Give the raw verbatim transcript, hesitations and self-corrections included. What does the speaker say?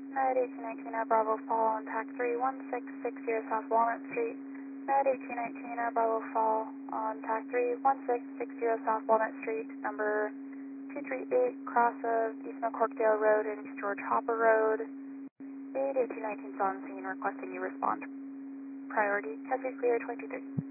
Med eighteen nineteen at Bravo Fall on TAC three one six six zero South Walnut Street. Med eighteen nineteen at Bravo Fall on TAC three one six six zero South Walnut Street, number two three eight, cross of East McCorkdale Road and East George Hopper Road. Med eighteen nineteen is on scene requesting you respond. Priority, Cascade Clear twenty-two thirty.